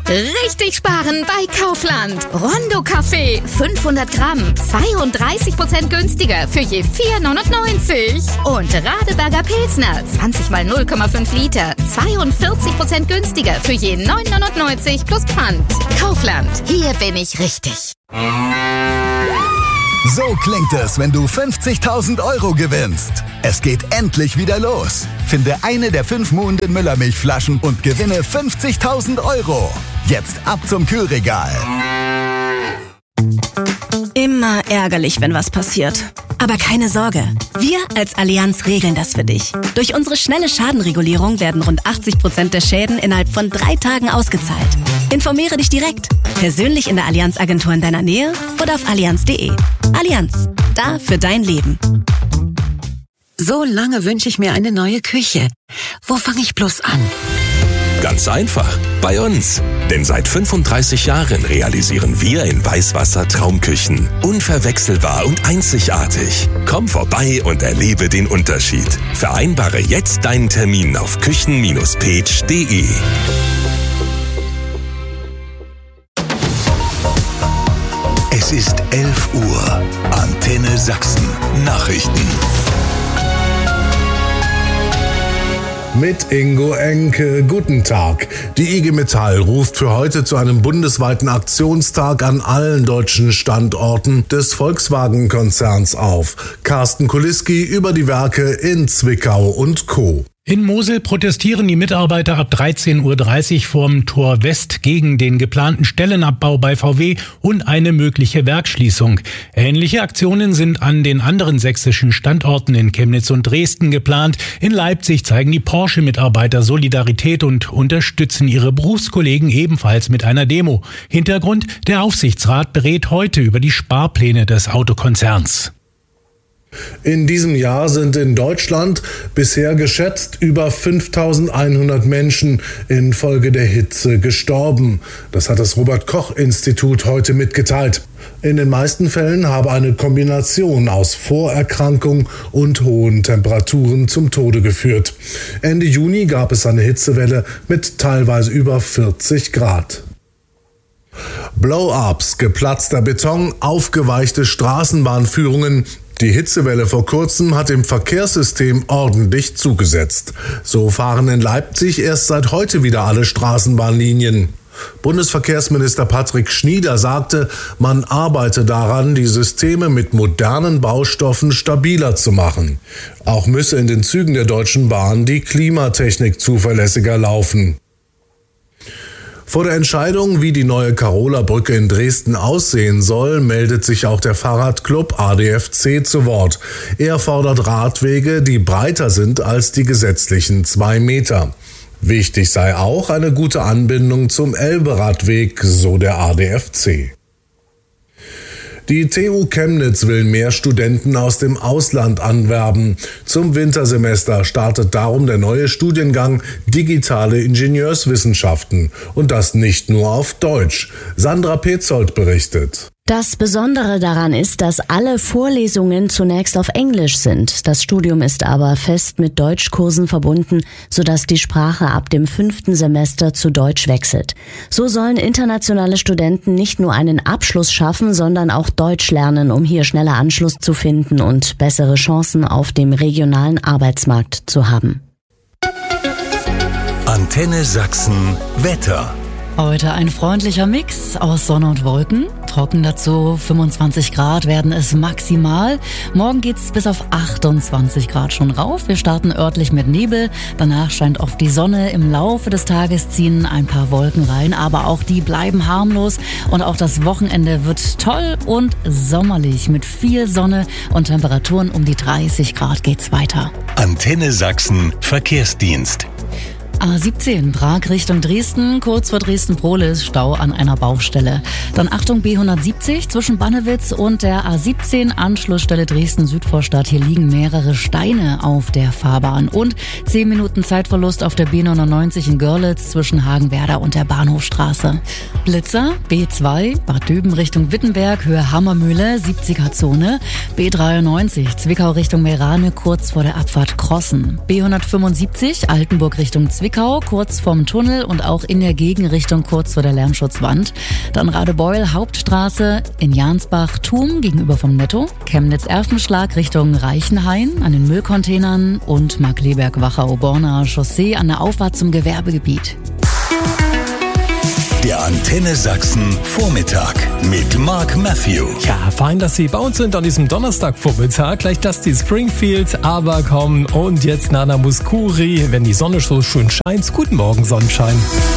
Richtig sparen bei Kaufland. Rondo Kaffee 500 Gramm, 32% günstiger für je 4,99. Und Radeberger Pilsner 20 mal 0,5 Liter, 42% günstiger für je 9,99 plus Pfand. Kaufland, hier bin ich richtig. So klingt es, wenn du 50.000 Euro gewinnst. Es geht endlich wieder los. Finde eine der 5 Muhlen Müller-Milchflaschen und gewinne 50.000 Euro. Jetzt ab zum Kühlregal. Immer ärgerlich, wenn was passiert. Aber keine Sorge, wir als Allianz regeln das für dich. Durch unsere schnelle Schadenregulierung werden rund 80% der Schäden innerhalb von 3 Tagen ausgezahlt. Informiere dich direkt, persönlich in der Allianz-Agentur in deiner Nähe oder auf allianz.de. Allianz, da für dein Leben. So lange wünsche ich mir eine neue Küche. Wo fange ich bloß an? Ganz einfach, bei uns. Denn seit 35 Jahren realisieren wir in Weißwasser Traumküchen. Unverwechselbar und einzigartig. Komm vorbei und erlebe den Unterschied. Vereinbare jetzt deinen Termin auf küchen-page.de. Es ist 11 Uhr. Antenne Sachsen. Nachrichten. Mit Ingo Enke. Guten Tag. Die IG Metall ruft für heute zu einem bundesweiten Aktionstag an allen deutschen Standorten des Volkswagen-Konzerns auf. Carsten Kuliski über die Werke in Zwickau und Co. In Mosel protestieren die Mitarbeiter ab 13.30 Uhr vorm Tor West gegen den geplanten Stellenabbau bei VW und eine mögliche Werksschließung. Ähnliche Aktionen sind an den anderen sächsischen Standorten in Chemnitz und Dresden geplant. In Leipzig zeigen die Porsche-Mitarbeiter Solidarität und unterstützen ihre Berufskollegen ebenfalls mit einer Demo. Hintergrund: der Aufsichtsrat berät heute über die Sparpläne des Autokonzerns. In diesem Jahr sind in Deutschland bisher geschätzt über 5.100 Menschen infolge der Hitze gestorben. Das hat das Robert-Koch-Institut heute mitgeteilt. In den meisten Fällen habe eine Kombination aus Vorerkrankung und hohen Temperaturen zum Tode geführt. Ende Juni gab es eine Hitzewelle mit teilweise über 40 Grad. Blow-ups, geplatzter Beton, aufgeweichte Straßenbahnführungen. Die Hitzewelle vor kurzem hat dem Verkehrssystem ordentlich zugesetzt. So fahren in Leipzig erst seit heute wieder alle Straßenbahnlinien. Bundesverkehrsminister Patrick Schnieder sagte, man arbeite daran, die Systeme mit modernen Baustoffen stabiler zu machen. Auch müsse in den Zügen der Deutschen Bahn die Klimatechnik zuverlässiger laufen. Vor der Entscheidung, wie die neue Karola-Brücke in Dresden aussehen soll, meldet sich auch der Fahrradclub ADFC zu Wort. Er fordert Radwege, die breiter sind als die gesetzlichen 2 Meter. Wichtig sei auch eine gute Anbindung zum Elbe-Radweg, so der ADFC. Die TU Chemnitz will mehr Studenten aus dem Ausland anwerben. Zum Wintersemester startet darum der neue Studiengang Digitale Ingenieurswissenschaften. Und das nicht nur auf Deutsch. Sandra Petzold berichtet. Das Besondere daran ist, dass alle Vorlesungen zunächst auf Englisch sind. Das Studium ist aber fest mit Deutschkursen verbunden, sodass die Sprache ab dem 5. Semester zu Deutsch wechselt. So sollen internationale Studenten nicht nur einen Abschluss schaffen, sondern auch Deutsch lernen, um hier schneller Anschluss zu finden und bessere Chancen auf dem regionalen Arbeitsmarkt zu haben. Antenne Sachsen Wetter. Heute ein freundlicher Mix aus Sonne und Wolken. Trocken dazu, 25 Grad werden es maximal. Morgen geht's bis auf 28 Grad schon rauf. Wir starten örtlich mit Nebel. Danach scheint oft die Sonne. Im Laufe des Tages ziehen ein paar Wolken rein, aber auch die bleiben harmlos. Und auch das Wochenende wird toll und sommerlich. Mit viel Sonne und Temperaturen um die 30 Grad geht's weiter. Antenne Sachsen Verkehrsdienst. A17 Prag Richtung Dresden, kurz vor Dresden-Prohle ist Stau an einer Baustelle. Dann Achtung B170 zwischen Bannewitz und der A17 Anschlussstelle Dresden-Südvorstadt. Hier liegen mehrere Steine auf der Fahrbahn und 10 Minuten Zeitverlust auf der B99 in Görlitz zwischen Hagenwerder und der Bahnhofstraße. Blitzer B2 Bad Döben Richtung Wittenberg, Höhe Hammermühle, 70er-Zone. B93 Zwickau Richtung Meerane, kurz vor der Abfahrt Crossen. B175 Altenburg Richtung Zwickau. Zwickau, kurz vorm Tunnel und auch in der Gegenrichtung kurz vor der Lärmschutzwand. Dann Radebeul, Hauptstraße, in Jansbach, Thum gegenüber vom Netto, Chemnitz-Erfenschlag Richtung Reichenhain an den Müllcontainern und Markleberg-Wachau-Borna Chaussee an der Auffahrt zum Gewerbegebiet. Der Antenne Sachsen Vormittag mit Mark Matthew. Ja, fein, dass Sie bei uns sind an diesem Donnerstagvormittag. Gleich das die Springfield, Abercommen und jetzt Nana Mouskouri, wenn die Sonne so schön scheint. Guten Morgen, Sonnenschein.